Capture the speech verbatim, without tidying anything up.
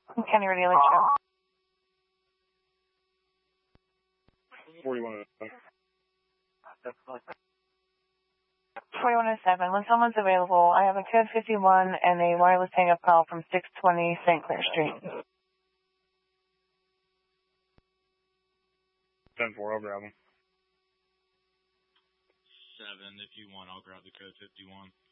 County Radio Lakeshore. forty-one oh seven. forty-one oh seven. When someone's available, I have a code fifty-one and a wireless hang-up call from six twenty Saint Clair Street. ten four, I'll grab them. Seven, if you want, I'll grab the code fifty-one.